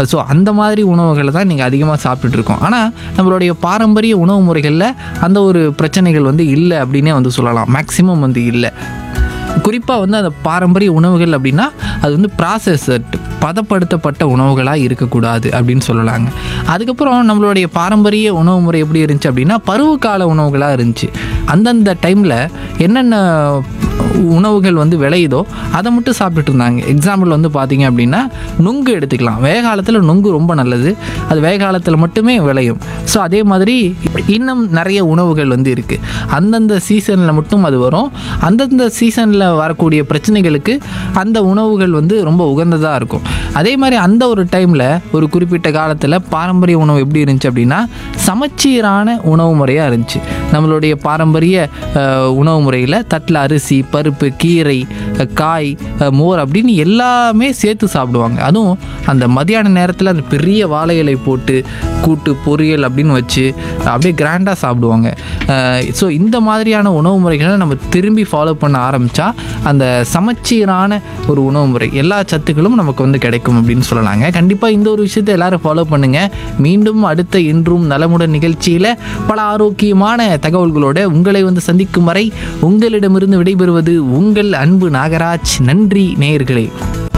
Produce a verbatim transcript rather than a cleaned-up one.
So அந்த மாதிரி உணவுகளை தான் நீங்கள் அதிகமாக சாப்பிட்டுட்ருக்கோம். ஆனால் நம்மளுடைய பாரம்பரிய உணவு முறைகளில் அந்த ஒரு பிரச்சனைகள் வந்து இல்லை அப்படின்னே வந்து சொல்லலாம். மேக்ஸிமம் வந்து இல்லை. குறிப்பாக வந்து அந்த பாரம்பரிய உணவுகள் அப்படின்னா அது வந்து ப்ராசஸ்ட் பதப்படுத்தப்பட்ட உணவுகளாக இருக்கக்கூடாது அப்படின்னு சொல்லலாங்க. அதுக்கப்புறம் நம்மளுடைய பாரம்பரிய உணவு முறை எப்படி இருந்துச்சு அப்படின்னா பருவகால உணவுகளாக இருந்துச்சு. அந்தந்த டைமில் என்னென்ன உணவுகள் வந்து விளையுதோ அதை மட்டும் சாப்பிட்டுட்டு இருந்தாங்க. எக்ஸாம்பிள் வந்து பார்த்தீங்க அப்படின்னா நுங்கு எடுத்துக்கலாம். வெய காலத்தில் நுங்கு ரொம்ப நல்லது, அது வெய காலத்தில் மட்டுமே விளையும். ஸோ அதே மாதிரி இன்னும் நிறைய உணவுகள் வந்து இருக்குது. அந்தந்த சீசனில் மட்டும் அது வரும். அந்தந்த சீசனில் வரக்கூடிய பிரச்சனைகளுக்கு அந்த உணவுகள் வந்து ரொம்ப உகந்ததாக இருக்கும். அதே மாதிரி அந்த ஒரு டைமில் ஒரு குறிப்பிட்ட காலத்தில் பாரம்பரிய உணவு எப்படி இருந்துச்சு அப்படின்னா சமச்சீரான உணவு முறையாக இருந்துச்சு. நம்மளுடைய பாரம்பரிய உணவு முறையில் தட்டில் அரிசி, பருப்பு, கீரை, காய், மோர் அப்படின்னு எல்லாமே சேர்த்து சாப்பிடுவாங்க. அதுவும் அந்த மதியான நேரத்தில் அந்த பெரிய வாழை இலை போட்டு கூட்டு பொரியல் அப்படின்னு வச்சு அப்படியே கிராண்டாக சாப்பிடுவாங்க. ஸோ இந்த மாதிரியான உணவு முறைகளை நம்ம திரும்பி ஃபாலோ பண்ண ஆரம்பித்தா அந்த சமச்சீரான ஒரு உணவு முறை எல்லா சத்துக்களும் நமக்கு வந்து கிடைக்கும் அப்படின்னு சொல்லலாங்க. கண்டிப்பாக இந்த ஒரு விஷயத்தை எல்லாரும் ஃபாலோ பண்ணுங்கள். மீண்டும் அடுத்த இன்றும் நலமுடன் நிகழ்ச்சியில் பல ஆரோக்கியமான தகவல்களோட உங்களை வந்து சந்திக்கும் வரை உங்களிடமிருந்து விடைபெறுவது உங்கள் அன்பு நாகராஜ். நன்றி நேயர்களே.